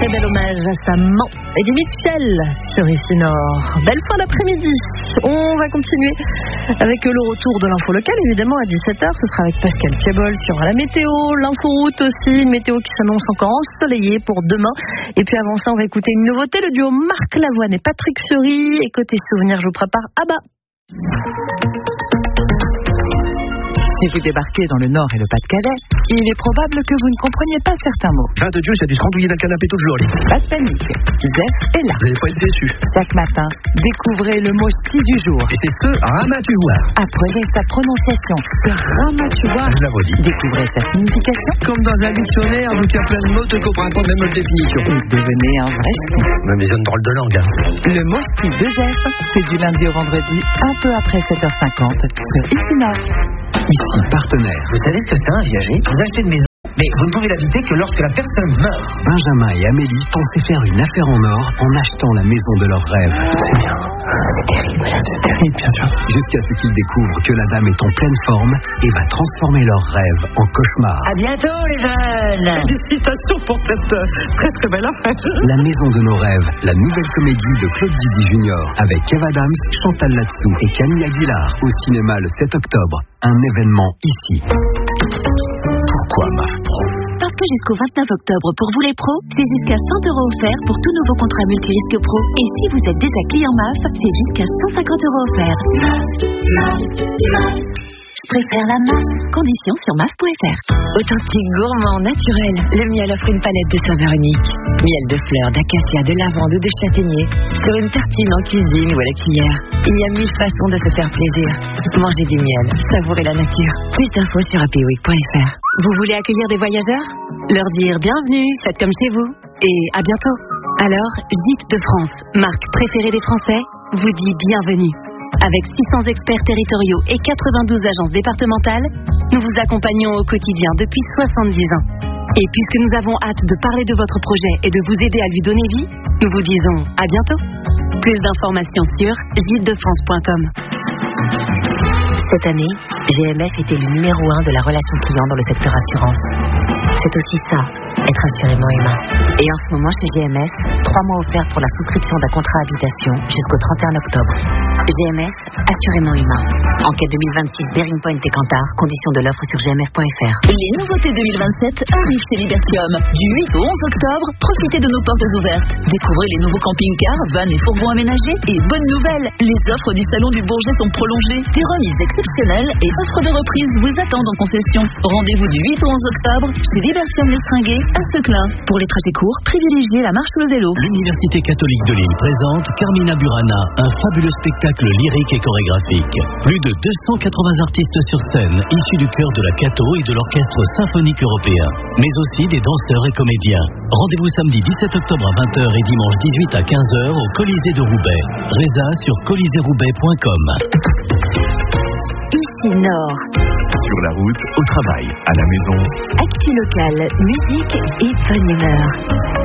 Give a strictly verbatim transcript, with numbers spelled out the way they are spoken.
très bel hommage à sa maman, Eddie Mitchell, sur Ici Nord. Belle fin d'après-midi. On va continuer avec le retour de l'info locale, évidemment, à dix-sept heures. Ce sera avec Pascal Thiebol. Il y aura la météo, l'inforoute aussi, une météo qui s'annonce encore ensoleillée pour demain. Et puis avant ça, on va écouter une nouveauté, le duo Marc Lavoine et Patrick Fiori. Et côté souvenirs, je vous prépare Abba. Si vous débarquez dans le Nord et le Pas-de-Calais, il est probable que vous ne compreniez pas certains mots. Ah, de Dieu, il y a du randouiller d'un canapé tout le jour. Pas de panique, Zef est là. Vous n'allez pas être déçus. Chaque matin, découvrez le mot ski du jour. Et c'est ce Ramatuwa. Apprenez sa prononciation. C'est Ramatuwa. Je la redis. Découvrez sa signification. Comme dans un dictionnaire, vu qu'il y a plein de mots, tu ne comprends pas même la définition. Et devenez un vrai ski. Même les zones drôles de langue. Hein. Le mot ski de Zef, c'est du lundi au vendredi, un peu après sept heures cinquante, sur Ici Nord. Ici, partenaire. Vous savez ce que c'est un viager? Vous achetez une maison, mais vous ne pouvez l'habiter que lorsque la personne meurt. Benjamin et Amélie pensaient faire une affaire en or en achetant la maison de leurs rêves. C'est bien. C'est terrible. C'est terrible, bien sûr. Jusqu'à ce qu'ils découvrent que la dame est en pleine forme et va transformer leurs rêves en cauchemar. À bientôt, les jeunes. Félicitations pour cette très très belle affaire. La maison de nos rêves, la nouvelle comédie de Claude Zidi Junior avec Kev Adams, Chantal Latsou et Camille Aguilar au cinéma le sept octobre. Un événement ici. Pourquoi M A F Pro? Parce que jusqu'au vingt-neuf octobre, pour vous les pros, c'est jusqu'à cent euros offerts pour tout nouveau contrat multirisque pro. Et si vous êtes déjà client M A F, c'est jusqu'à cent cinquante euros offerts. Je préfère la M A F. Conditions sur M A F point F R. Authentique, gourmand, naturel, le miel offre une palette de saveurs uniques. Miel de fleurs, d'acacia, de lavande ou de châtaignier. Sur une tartine en cuisine ou à la cuillère. Il y a mille façons de se faire plaisir. Mangez du miel, savourez la nature. Plus d'infos sur happy week point F R. Vous voulez accueillir des voyageurs? Leur dire bienvenue, faites comme chez vous. Et à bientôt. Alors, Gîtes de France, marque préférée des Français, vous dit bienvenue. Avec six cents experts territoriaux et quatre-vingt-douze agences départementales, nous vous accompagnons au quotidien depuis soixante-dix ans. Et puisque nous avons hâte de parler de votre projet et de vous aider à lui donner vie, nous vous disons à bientôt. Plus d'informations sur gîtes de france point com. Cette année, G M F était le numéro un de la relation client dans le secteur assurance. C'est aussi ça, être assurément humain. Et en ce moment chez G M S, trois mois offerts pour la souscription d'un contrat habitation jusqu'au trente et un octobre. G M S, assurément humain. Enquête deux mille vingt-six, Bearing Point et Kantar, conditions de l'offre sur g m f point f r. Les nouveautés deux mille vingt-sept arrivent chez Libertium. Du huit au onze octobre, profitez de nos portes ouvertes. Découvrez les nouveaux camping-cars, vannes et fourgons aménagés. Et bonne nouvelle, les offres du Salon du Bourget sont prolongées. Des remises exceptionnelles et offres de reprise vous attendent en concession. Rendez-vous du huit au onze octobre chez Libertium l'Estringuet à Seclin. Pour les trajets courts, privilégiez la marche ou le vélo. L'Université catholique de Lille présente Carmina Burana, un fabuleux spectacle lyrique et chorégraphique. Plus de deux cent quatre-vingts artistes sur scène, issus du chœur de la Cato et de l'Orchestre symphonique européen, mais aussi des danseurs et comédiens. Rendez-vous samedi dix-sept octobre à vingt heures et dimanche dix-huit à quinze heures au Colisée de Roubaix. Résa sur colisée roubaix point com. Ici Nord. Sur la route, au travail, à la maison. Actu locale, musique et bonne humeur.